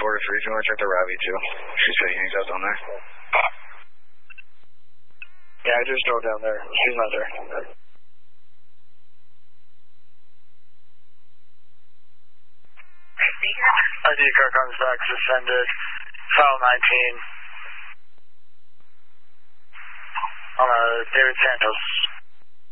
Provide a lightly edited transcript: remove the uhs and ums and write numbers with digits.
order 3. If you want to check the Ravi too. She said he hangs out down there. Yeah, I just drove down there. She's not there. ID car comes back suspended. File 19. David Santos.